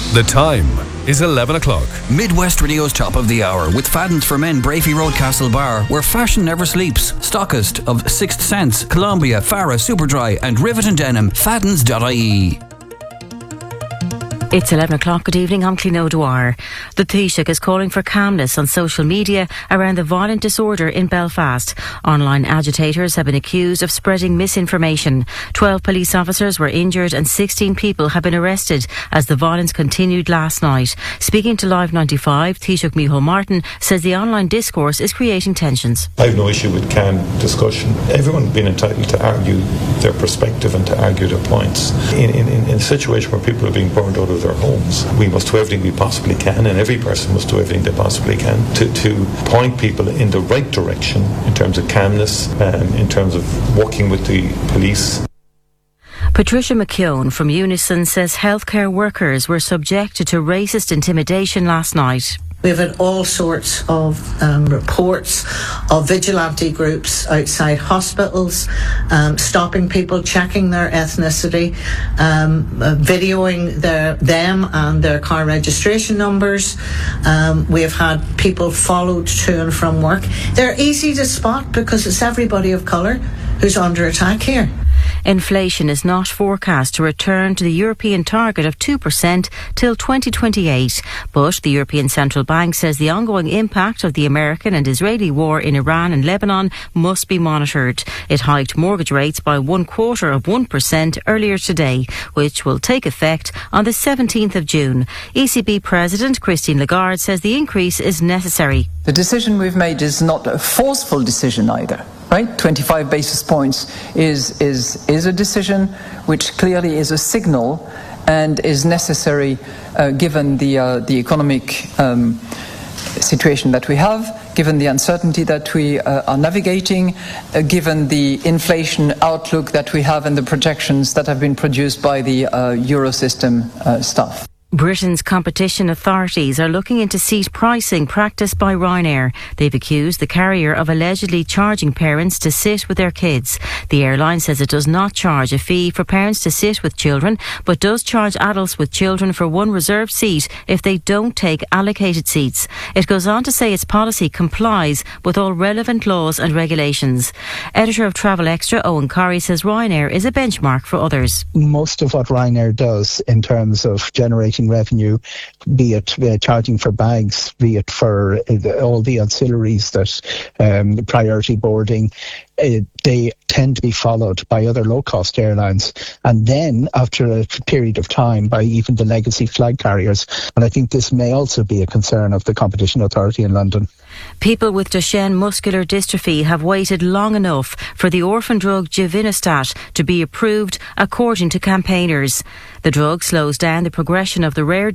The time is 11 o'clock. Midwest Radio's top of the hour with Fadden's for Men, Brafey Road, Castlebar, where fashion never sleeps. Stockist of Sixth Sense, Columbia, Farah, Superdry and Rivet and Denim. Faddens.ie. It's 11 o'clock. Good evening. I'm Clino O'Dwyer. The Taoiseach is calling for calmness on social media around the violent disorder in Belfast. Online agitators have been accused of spreading misinformation. 12 police officers were injured and 16 people have been arrested as the violence continued last night. Speaking to Live 95, Taoiseach Micheál Martin says the online discourse is creating tensions. I have no issue with calm discussion. Everyone being entitled to argue their perspective and to argue their points. In a situation where people are being burned out of their homes, we must do everything we possibly can, and every person must do everything they possibly can to point people in the right direction in terms of calmness, in terms of working with the police. Patricia McKeown from Unison says healthcare workers were subjected to racist intimidation last night. We've had all sorts of reports of vigilante groups outside hospitals, stopping people, checking their ethnicity, videoing them and their car registration numbers. We've had people followed to and from work. They're easy to spot because it's everybody of colour who's under attack here. Inflation is not forecast to return to the European target of 2% till 2028. But the European Central Bank says the ongoing impact of the American and Israeli war in Iran and Lebanon must be monitored. It hiked mortgage rates by 0.25% earlier today, which will take effect on the 17th of June. ECB President Christine Lagarde says the increase is necessary. The decision we've made is not a forceful decision either. Right, 25 basis points is a decision which clearly is a signal and is necessary given the economic situation that we have, given the uncertainty that we are navigating, given the inflation outlook that we have and the projections that have been produced by the Eurosystem staff. Britain's competition authorities are looking into seat pricing practiced by Ryanair. They've accused the carrier of allegedly charging parents to sit with their kids. The airline says it does not charge a fee for parents to sit with children, but does charge adults with children for one reserved seat if they don't take allocated seats. It goes on to say its policy complies with all relevant laws and regulations. Editor of Travel Extra, Owen Corrie, says Ryanair is a benchmark for others. Most of what Ryanair does in terms of generating revenue, be it charging for bags, be it for all the ancillaries that priority boarding, they tend to be followed by other low-cost airlines, and then after a period of time by even the legacy flag carriers. And I think this may also be a concern of the Competition Authority in London. People with Duchenne muscular dystrophy have waited long enough for the orphan drug Givinostat to be approved, according to campaigners. The drug slows down the progression of the rare